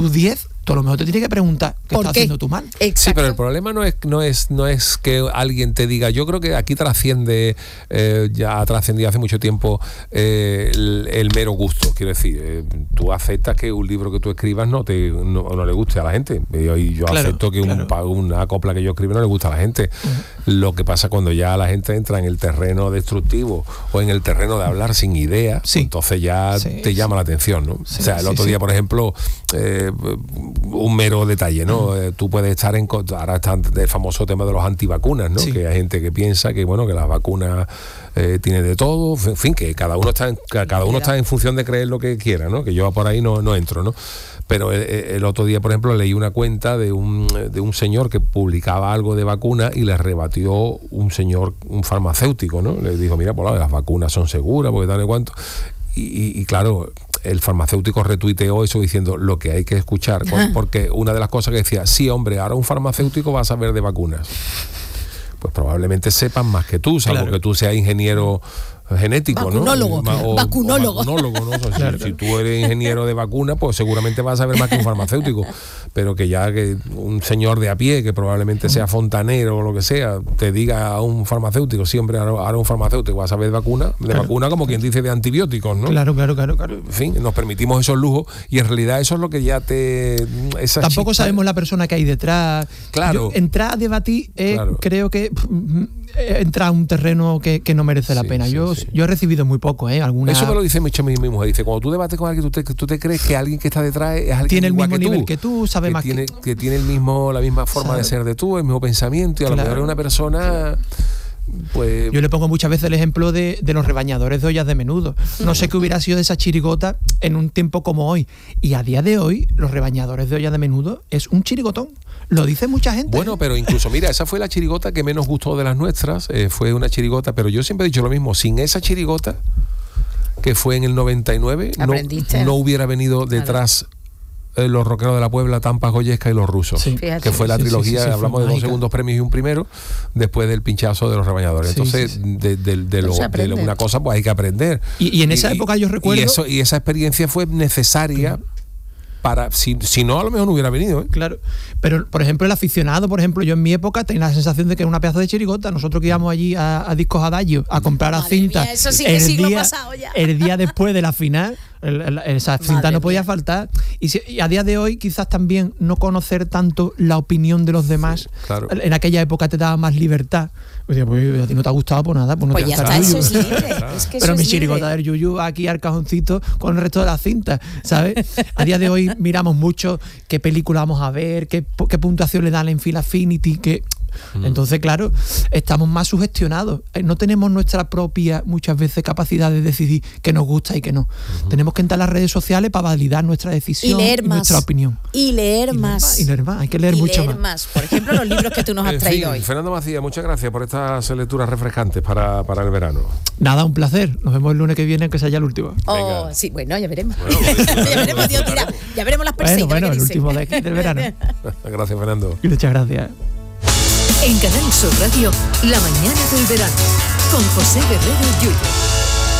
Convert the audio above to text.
tus 10, tú a lo mejor te tienes que preguntar qué estás haciendo tú mal. Exacto. Sí, pero el problema no es que alguien te diga. Yo creo que aquí trasciende, ya ha trascendido hace mucho tiempo el mero gusto. Quiero decir, tú aceptas que un libro que tú escribas no le guste a la gente. Y yo acepto que una copla que yo escribo no le gusta a la gente. Lo que pasa cuando ya la gente entra en el terreno destructivo o en el terreno de hablar sin idea, entonces ya te llama la atención, ¿no? O sea, el otro día, por ejemplo, un mero detalle, ¿no? Tú puedes estar ahora está el famoso tema de los antivacunas, ¿no? Que hay gente que piensa que bueno, que las vacunas tienen de todo, en fin, que cada uno está en función de creer lo que quiera, ¿no? Que yo por ahí no entro, ¿no? Pero el otro día, por ejemplo, leí una cuenta de un señor que publicaba algo de vacuna y le rebatió un farmacéutico, ¿no? Le dijo, mira, pues las vacunas son seguras, porque tal y cuanto. Y claro, el farmacéutico retuiteó eso diciendo lo que hay que escuchar, porque una de las cosas que decía, sí, hombre, ahora un farmacéutico va a saber de vacunas. Pues probablemente sepan más que tú, salvo que tú seas ingeniero genético, vacunólogo, ¿no? vacunólogo. ¿No? O sea, si tú eres ingeniero de vacuna, pues seguramente vas a saber más que un farmacéutico, pero que un señor de a pie, que probablemente sea fontanero o lo que sea, te diga a un farmacéutico, siempre ahora un farmacéutico va a saber de vacuna como quien dice de antibióticos, ¿no? Claro. En fin, nos permitimos esos lujos y en realidad eso es lo que ya Tampoco sabemos la persona que hay detrás. Claro. Entrar a debatir creo que entrar a un terreno que no merece la pena. Yo he recibido muy poco, alguna... Eso me lo dice mucho mi mujer. Dice, cuando tú debates con alguien, tú te crees que alguien que está detrás es alguien tiene el igual mismo que nivel que tú, sabe más que tiene la misma forma de ser de tú, el mismo pensamiento, y a lo mejor es una persona... Pues... Yo le pongo muchas veces el ejemplo de los rebañadores de ollas de menudo. No sé qué hubiera sido de esa chirigota en un tiempo como hoy. Y a día de hoy, los rebañadores de ollas de menudo es un chirigotón. Lo dice mucha gente. Bueno, pero incluso, mira, esa fue la chirigota que menos gustó de las nuestras. Fue una chirigota, pero yo siempre he dicho lo mismo. Sin esa chirigota, que fue en el 99, no hubiera venido detrás... Los Rockeros de la Puebla, Tampa, Goyesca y Los Rusos, que fue la trilogía, hablamos de 2 segundos premios y un primero, después del pinchazo de los rebañadores. Entonces, de una cosa pues hay que aprender. Y en esa época yo recuerdo... Y esa experiencia fue necesaria para... Si no, a lo mejor no hubiera venido. Claro. Pero, por ejemplo, el aficionado, yo en mi época tenía la sensación de que era una pedazo de chirigota. Nosotros que íbamos allí a Discos Adagio a comprar la cinta. Mía, eso sí que siglo pasado ya. El día después de la final... esa cinta no podía faltar y a día de hoy quizás también no conocer tanto la opinión de los demás. En aquella época te daba más libertad. Pues a ti no te ha gustado, pues nada, pues no te ya está, eso es libre. Pero mi chirigota del Yuyu aquí al cajoncito con el resto de la cinta, ¿sabes? A día de hoy miramos mucho qué película vamos a ver, qué puntuación le dan en Film Affinity, entonces, claro, estamos más sugestionados. No tenemos nuestra propia, muchas veces, capacidad de decidir qué nos gusta y qué no. Tenemos que entrar a las redes sociales para validar nuestra decisión y nuestra opinión. Y leer más. Hay que leer mucho más. Por ejemplo, los libros que tú nos has traído hoy. Fernando Macías, muchas gracias por estas lecturas refrescantes para el verano. Nada, un placer. Nos vemos el lunes que viene, que sea ya el último. Sí, bueno, ya veremos. Ya veremos, Dios dirá. Ya veremos las persianas. Bueno, el último de aquí del verano. Gracias, Fernando. Muchas gracias. En Canal Sur Radio, La mañana del verano, con José Guerrero Yuyu.